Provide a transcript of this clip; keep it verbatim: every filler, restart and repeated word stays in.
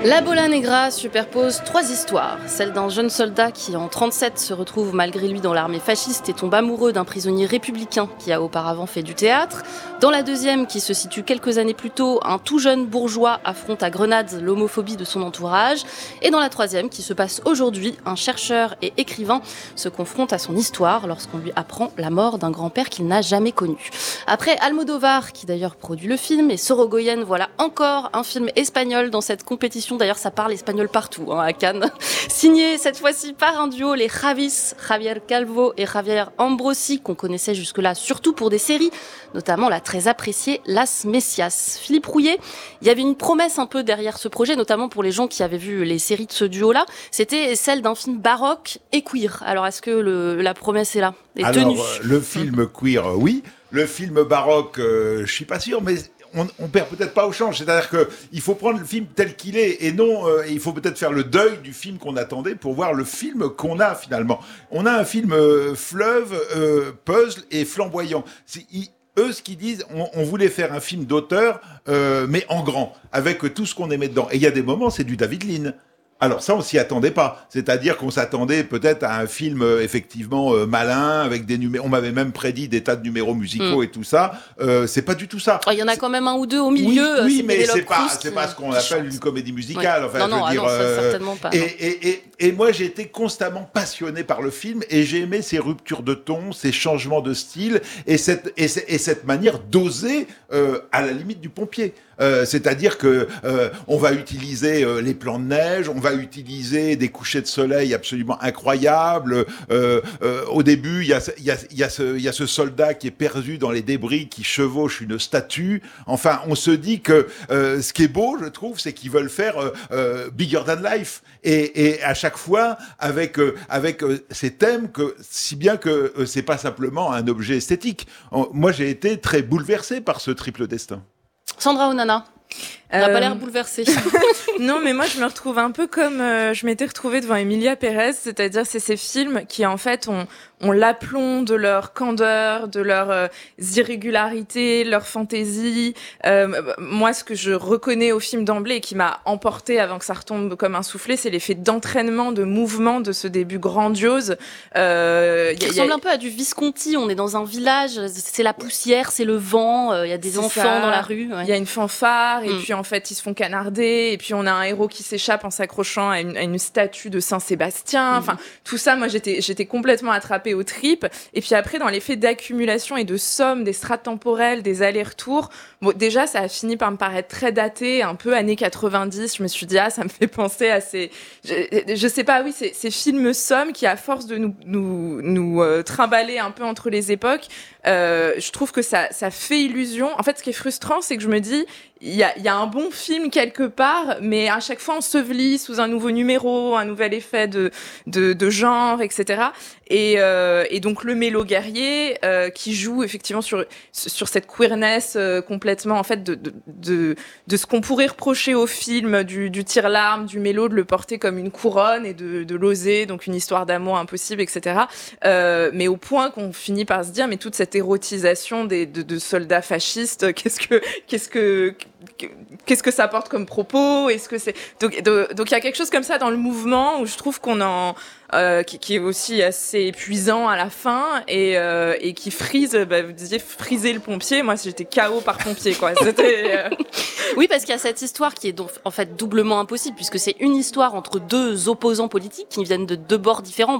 La Bola Negra superpose trois histoires. Celle d'un jeune soldat qui, en trente-sept, se retrouve malgré lui dans l'armée fasciste et tombe amoureux d'un prisonnier républicain qui a auparavant fait du théâtre. Dans la deuxième, qui se situe quelques années plus tôt, un tout jeune bourgeois affronte à Grenade l'homophobie de son entourage. Et dans la troisième, qui se passe aujourd'hui, un chercheur et écrivain se confronte à son histoire lorsqu'on lui apprend la mort d'un grand-père qu'il n'a jamais connu. Après Almodovar, qui d'ailleurs produit le film, et Sorogoyen, voilà encore un film espagnol dans cette compétition. D'ailleurs, ça parle espagnol partout, hein, à Cannes. Signé cette fois-ci par un duo, les Javis, Javier Calvo et Javier Ambrosi, qu'on connaissait jusque-là surtout pour des séries, notamment la très appréciée Las Messias. Philippe Rouillet, il y avait une promesse un peu derrière ce projet, notamment pour les gens qui avaient vu les séries de ce duo-là. C'était celle d'un film baroque et queer. Alors, est-ce que le, la promesse est là, est Alors, tenue ? euh, le film queer, euh, oui. Le film baroque, euh, je suis pas sûr, mais on, on perd peut-être pas au change. C'est-à-dire que il faut prendre le film tel qu'il est, et non, euh, il faut peut-être faire le deuil du film qu'on attendait pour voir le film qu'on a finalement. On a un film euh, fleuve, euh, puzzle et flamboyant. C'est, il, eux, ce qu'ils disent, on, on voulait faire un film d'auteur, euh, mais en grand, avec tout ce qu'on aimait dedans. Et il y a des moments, c'est du David Lean. Alors ça, on s'y attendait pas. C'est-à-dire qu'on s'attendait peut-être à un film euh, effectivement euh, malin, avec des numéros. On m'avait même prédit des tas de numéros musicaux mm. et tout ça. Euh, c'est pas du tout ça. Il oh, y en a c'est... quand même un ou deux au milieu. Oui, oui c'est mais c'est pas, qui, c'est pas ce qu'on appelle chante. Une comédie musicale. Oui. Enfin, non, je non, veux ah dire. non, euh, certainement pas. Et, et, et, et moi, j'ai été constamment passionné par le film et j'ai aimé ces ruptures de ton, ces changements de style et cette et, et cette manière d'oser euh, à la limite du pompier. Euh, c'est-à-dire que euh, on va utiliser euh, les plans de neige, on va utiliser des couchers de soleil absolument incroyables. Euh, euh, au début, il y a, y, a, y, a ce, y a ce soldat qui est perdu dans les débris, qui chevauche une statue. Enfin, on se dit que euh, ce qui est beau, je trouve, c'est qu'ils veulent faire euh, euh, bigger than life. Et, et à chaque fois, avec euh, avec euh, ces thèmes, que si bien que euh, c'est pas simplement un objet esthétique. En, moi, j'ai été très bouleversé par ce triple destin. Sandra Onana, elle n'a euh... pas l'air bouleversée. Non, mais moi, je me retrouve un peu comme euh, je m'étais retrouvée devant Emilia Pérez, c'est-à-dire c'est ces films qui, en fait, ont, ont l'aplomb de leur candeur, de leurs euh, irrégularités, leur fantaisie. Euh, moi, ce que je reconnais au film d'emblée et qui m'a emporté avant que ça retombe comme un soufflet, c'est l'effet d'entraînement, de mouvement de ce début grandiose. Euh, qui y a, ressemble y a... un peu à du Visconti. On est dans un village, c'est la poussière, c'est le vent, il euh, y a des c'est enfants ça. Dans la rue. Il ouais. y a une fanfare, et mm. puis en fait, ils se font canarder, et puis on a un héros qui s'échappe en s'accrochant à une, à une statue de Saint-Sébastien. Mmh. Enfin, tout ça, moi, j'étais, j'étais complètement attrapée aux tripes. Et puis après, dans l'effet d'accumulation et de somme des strates temporelles, des allers-retours, bon, déjà, ça a fini par me paraître très daté, un peu années quatre-vingt-dix. Je me suis dit, ah, ça me fait penser à ces, je, je sais pas, oui, ces, ces films sommes qui, à force de nous, nous, nous euh, trimballer un peu entre les époques, euh, je trouve que ça, ça fait illusion. En fait, ce qui est frustrant, c'est que je me dis, il y a, il y a un bon film quelque part, mais à chaque fois enseveli sous un nouveau numéro, un nouvel effet de, de, de genre, et cetera. Et, euh, et donc le mélo guerrier euh, qui joue effectivement sur sur cette queerness euh, complètement en fait de de de, de ce qu'on pourrait reprocher au film du, du tire-larme, du mélo, de le porter comme une couronne et de, de l'oser, donc une histoire d'amour impossible, et cetera. Euh, mais au point qu'on finit par se dire, mais toute cette érotisation des de, de soldats fascistes, qu'est-ce que qu'est-ce que qu'est-ce que ça porte comme propos? Est-ce que c'est donc donc il y a quelque chose comme ça dans le mouvement où je trouve qu'on en euh, qui, qui est aussi assez épuisant à la fin et euh, et qui frise. Bah, vous disiez friser le pompier. Moi, j'étais K O par pompier, quoi. C'était. Euh... Oui, parce qu'il y a cette histoire qui est donc en fait doublement impossible puisque c'est une histoire entre deux opposants politiques qui viennent de deux bords différents.